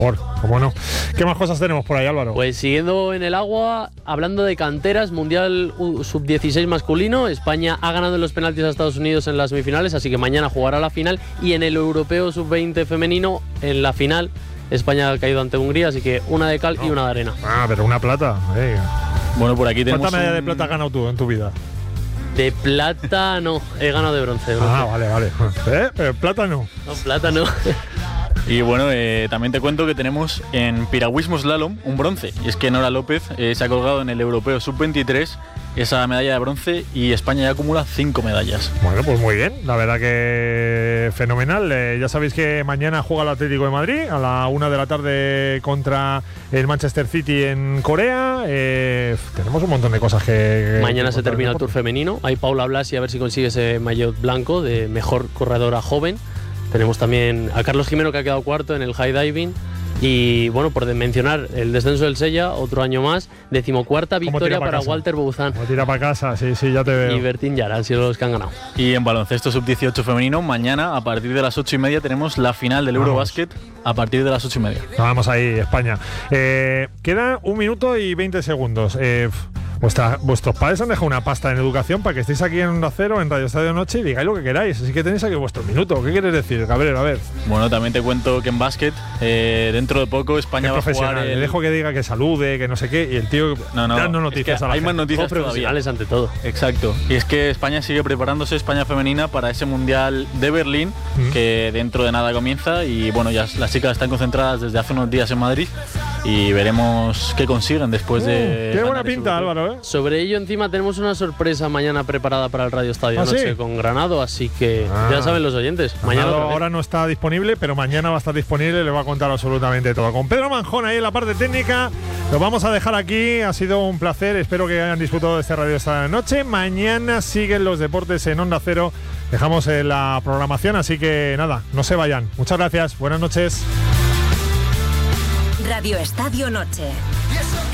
¿Cómo no? ¿Qué más cosas tenemos por ahí, Álvaro? Pues siguiendo en el agua, hablando de canteras, Mundial Sub-16 masculino, España ha ganado en los penaltis a Estados Unidos en las semifinales, así que mañana jugará la final, y en el Europeo Sub-20 femenino, en la final, España ha caído ante Hungría, así que una de cal y una de arena. Pero una plata. Bueno, por aquí tenemos... ¿Cuánta medalla de plata has ganado tú en tu vida? De plata no, he ganado de bronce. Vale. Pero plata no. No, plata no. Y bueno, también te cuento que tenemos en piragüismo slalom un bronce. Y es que Nora López se ha colgado en el Europeo Sub-23 esa medalla de bronce y España ya acumula 5 medallas. Bueno, pues muy bien, la verdad que fenomenal. Ya sabéis que mañana juega el Atlético de Madrid a la 1 de la tarde contra el Manchester City en Corea. Tenemos un montón de cosas que... Mañana se termina el Tour femenino. Hay Paula Blasi a ver si consigue ese maillot blanco de mejor corredora joven. Tenemos también a Carlos Jimeno, que ha quedado cuarto en el high diving. Y bueno, por mencionar el descenso del Sella, otro año más, 14ª victoria para Walter Bouzán. Como tira para casa, sí, ya te veo. Y Bertín Yara han sido los que han ganado. Y en baloncesto sub-18 femenino, mañana a partir de las 8:30 tenemos la final del Eurobasket a partir de las 8:30. Vamos ahí, España. Queda 1 minuto y 20 segundos. Vuestros padres han dejado una pasta en educación para que estéis aquí en Onda Cero, en Radio Estadio Noche, y digáis lo que queráis. Así que tenéis aquí vuestro minuto. ¿Qué quieres decir? A ver. Bueno, también te cuento que en básquet, dentro de poco, España va a jugar... Le dejo que diga que salude, que no sé qué, y el tío dando noticias es que a la hay gente. más noticias profesionales todavía. ante todo. Exacto. Y es que España sigue preparándose, España femenina, para ese Mundial de Berlín, que dentro de nada comienza. Y bueno, ya las chicas están concentradas desde hace unos días en Madrid y veremos qué consiguen después de... Qué buena pinta, Álvaro, Sobre ello, encima tenemos una sorpresa mañana preparada para el Radio Estadio Noche con Granado, así que ya saben los oyentes. Mañana ahora no está disponible, pero mañana va a estar disponible y le va a contar absolutamente todo. Con Pedro Manjón ahí en la parte técnica, lo vamos a dejar aquí. Ha sido un placer, espero que hayan disfrutado de este Radio Estadio Noche. Mañana siguen los deportes en Onda Cero. Dejamos la programación, así que nada, no se vayan. Muchas gracias, buenas noches. Radio Estadio Noche.